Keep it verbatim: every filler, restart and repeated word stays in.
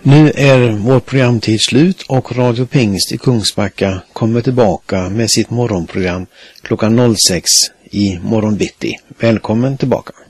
Nu är vår programtid slut och Radio Pingst i Kungsbacka kommer tillbaka med sitt morgonprogram klockan noll sex i morgon bitti. Välkommen tillbaka.